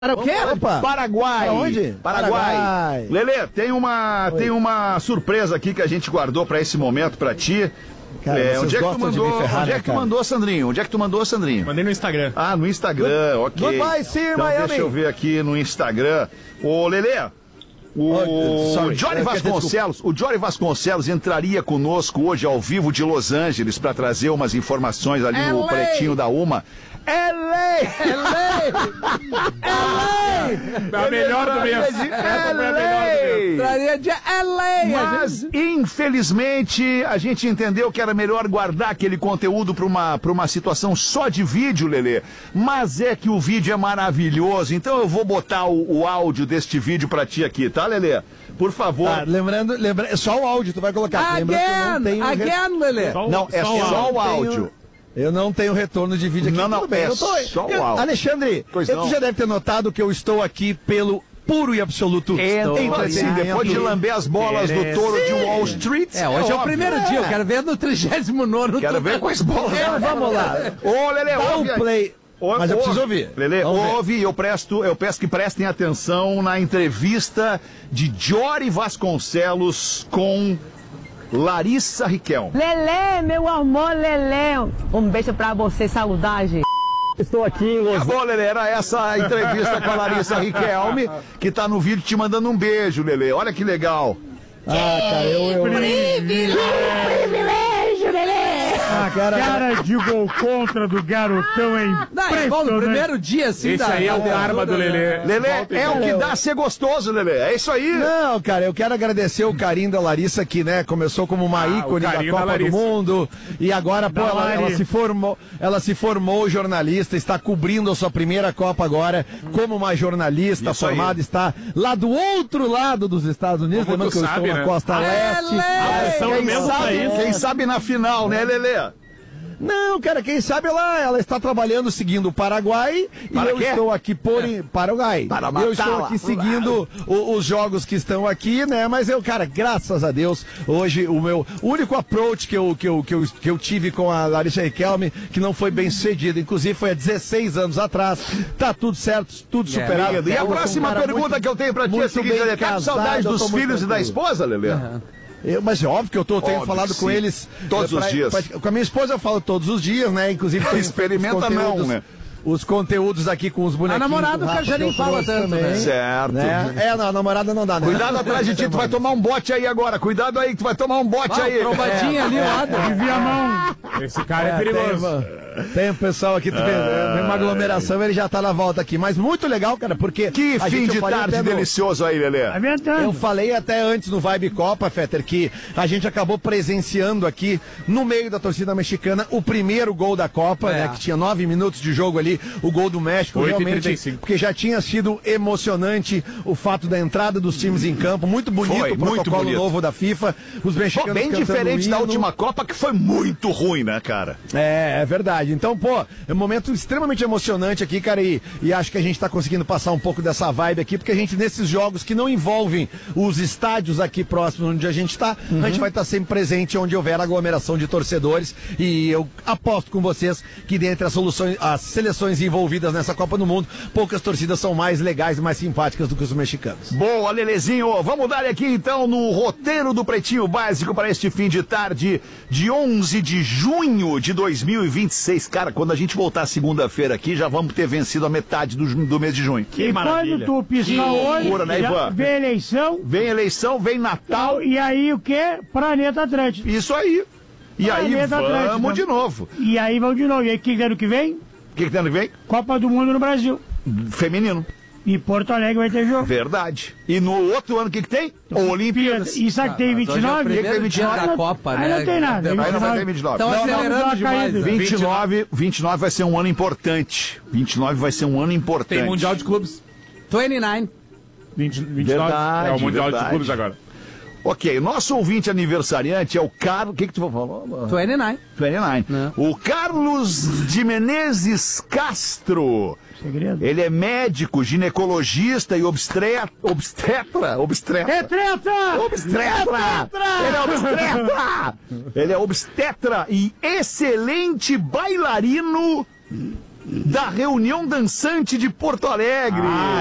Para o quê? Opa. Paraguai. Pra onde? Paraguai. Lelê, tem uma surpresa aqui que a gente guardou pra esse momento pra ti. Cara, onde é que tu mandou? ferrar, Onde é que tu mandou, Sandrinho? Onde é que tu mandou, Sandrinho? Mandei no Instagram. Ah, no Instagram, ok. Goodbye, see you, então, Miami. deixa eu ver aqui no Instagram. Ô, Lelê, o Jory Vasconcelos entraria conosco hoje ao vivo de Los Angeles para trazer umas informações ali no Pretinho da Uma. LA! A melhor do mês. Traria de LA. Mas, infelizmente, a gente entendeu que era melhor guardar aquele conteúdo para uma situação só de vídeo, Lelê. Mas é que o vídeo é maravilhoso, então eu vou botar o áudio deste vídeo pra ti aqui, tá, Lelê? Por favor. Tá, lembrando, só o áudio tu vai colocar. Again, Lelê. Não, é só o áudio. Eu não tenho retorno de vídeo aqui. Não, só o áudio. Alexandre, tu já deve ter notado que eu estou aqui pelo puro e absoluto depois de lamber as bolas do touro de Wall Street. Hoje é o primeiro dia, eu quero ver no 39º. Quero ver com as bolas. Vamos lá. Ô, Lelê, dá um play. Mas eu preciso ouvir. Lelê, ouve e eu peço que prestem atenção na entrevista de Jory Vasconcelos com Larissa Riquelme. Lelê, meu amor, Lelê. Um beijo pra você, saudade. Estou aqui em Los Angeles. Lelê, era essa a entrevista com a Larissa Riquelme, que tá no vídeo te mandando um beijo, Lelê. Olha que legal. Cara, Privilégio, Lelê. Cara de gol contra do garotão é impressionante. No primeiro dia, assim, esse aí é o karma do Lelê. Lelê, é o que dá a ser gostoso, Lelê. É isso aí. Não, cara, eu quero agradecer o carinho da Larissa, que, né, começou como uma ícone da Copa do Mundo. E agora, pô, ela se formou jornalista, está cobrindo a sua primeira Copa agora como uma jornalista isso formada, aí. Está lá do outro lado dos Estados Unidos, lembrando que eu estou na costa leste. Quem sabe na final, né, Lelê? Não, cara, quem sabe ela está trabalhando seguindo o Paraguai e eu estou aqui Paraguai. Eu estou aqui seguindo os jogos que estão aqui, né? Mas cara, graças a Deus, hoje o meu único approach que eu tive com a Larissa Riquelme, que não foi bem sucedido, inclusive foi há 16 anos atrás, tá tudo certo, tudo superado. E a próxima pergunta que eu tenho pra ti é a seguinte, Lelê, tá com saudade dos filhos e da esposa, Lelê? Mas é óbvio que eu tenho falado com eles todos os dias. Com a minha esposa eu falo todos os dias, né? Inclusive experimenta não, né? Os conteúdos aqui com os bonequinhos. A namorada que a gente nem fala tanto, né? Certo. Né? Não, a namorada não dá, né? Cuidado atrás de ti, tu vai tomar um bote aí agora. Cuidado aí, que tu vai tomar um bote aí. Trombadinha ali, ó. Desvia a mão. Esse cara é perigoso. Tem um pessoal aqui, tu vê, uma aglomeração, ele já tá na volta aqui. Mas muito legal, cara, porque... Que fim de tarde delicioso aí, Lelê. Eu falei até antes no Vibe Copa, Fetter, que a gente acabou presenciando aqui, no meio da torcida mexicana, o primeiro gol da Copa, né? Que tinha 9 minutos de jogo ali, o gol do México, realmente, porque já tinha sido emocionante o fato da entrada dos times em campo, muito bonito o protocolo novo da FIFA, os mexicanos bem diferente da última Copa, que foi muito ruim, né, cara? É verdade. Então, é um momento extremamente emocionante aqui, cara, e acho que a gente tá conseguindo passar um pouco dessa vibe aqui, porque a gente, nesses jogos que não envolvem os estádios aqui próximos onde a gente tá, a gente vai estar sempre presente onde houver aglomeração de torcedores, e eu aposto com vocês que dentre as seleções envolvidas nessa Copa do Mundo, poucas torcidas são mais legais e mais simpáticas do que os mexicanos. Boa, Lelezinho, vamos dar aqui então no roteiro do Pretinho Básico para este fim de tarde de 11 de junho de 2026. Cara, quando a gente voltar segunda-feira aqui, já vamos ter vencido a metade do mês de junho. Que maravilha. Quando tu piscar hoje, loucura, né, Ivan? Vem eleição, vem Natal. E aí o quê? Planeta Atlântico. Isso aí. E aí vamos de novo. E aí vamos de novo. E aí, o que ano que vem? O que ano que vem? Copa do Mundo no Brasil. Feminino. E Porto Alegre vai ter jogo. Verdade. E no outro ano o que tem? Olimpíadas. E sabe que tem 29? O primeiro dia da Copa, né? Aí não tem nada. Aí não vai ter 29. Estão acelerando demais. 29 vai ser um ano importante. 29 vai ser um ano importante. Tem Mundial de Clubes. 29. 29 verdade, é o Mundial de Clubes agora. Ok, nosso ouvinte aniversariante é o Carlos... O que tu falou? 29. 29. O Carlos de Menezes Castro. Segredo. Ele é médico, ginecologista e obstetra. Ele é obstetra e excelente bailarino da reunião dançante de Porto Alegre.